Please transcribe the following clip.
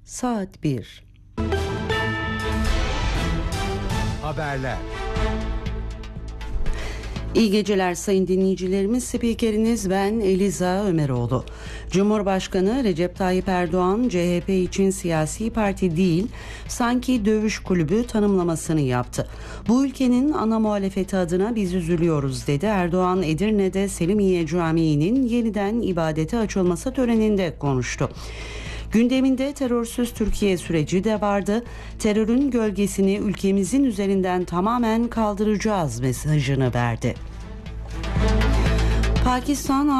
Saat 1. Haberler. İyi geceler sayın dinleyicilerimiz. Spikeriniz ben Eliza Ömeroğlu. Cumhurbaşkanı Recep Tayyip Erdoğan CHP için siyasi parti değil, sanki dövüş kulübü tanımlamasını yaptı. Bu ülkenin ana muhalefeti adına biz üzülüyoruz dedi. Erdoğan Edirne'de Selimiye Camii'nin yeniden ibadete açılması töreninde konuştu. Gündeminde terörsüz Türkiye süreci de vardı. Terörün gölgesini ülkemizin üzerinden tamamen kaldıracağız mesajını verdi. Pakistan